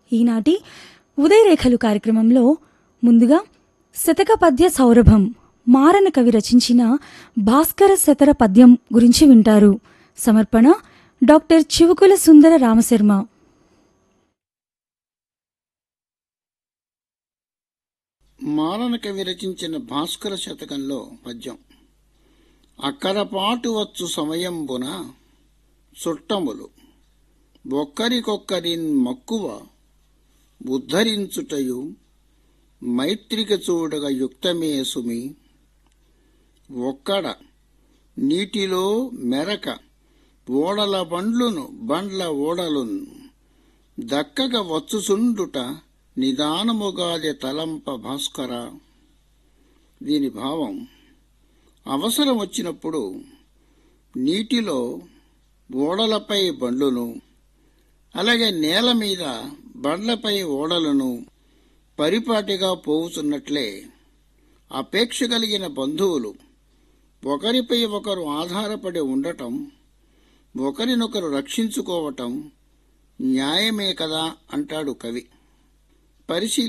ఈనాటి ఉదయరేఖలు కార్యక్రమంలో ముందుగా శతక పద్య సౌరభం మారన కవి రచించిన భాస్కర శతర పద్యం గురించి వింటారు. సమర్పణ డాక్టర్ చివుకుల సుందర రామశర్మ. మారన కవి రచించిన భాస్కర శతకంలో పద్యం. అక్కరపాటు వచ్చు సమయంబున చుట్టములు ఒక్కరికొక్కరిన్ మక్కువ ఉద్ధరించుటయు మైత్రిక చూడగ యుక్తమే సుమి. ఒక్కడ నీటిలో మెరక ఓడల బండ్ల ఓడలున్ దక్కగ వచ్చుచుండుట నిదానముగాది తలంప భాస్కర. దీని భావం, అవసరం వచ్చినప్పుడు నీటిలో ఓడలపై బండ్లును, అలాగే నేల మీద బండ్లపై ఓడలను పరిపాటిగా పోవుచున్నట్లే అపేక్ష కలిగిన బంధువులు ఒకరిపై ఒకరు ఆధారపడి ఉండటం, ఒకరినొకరు రక్షించుకోవటం న్యాయమే కదా అంటాడు కవి.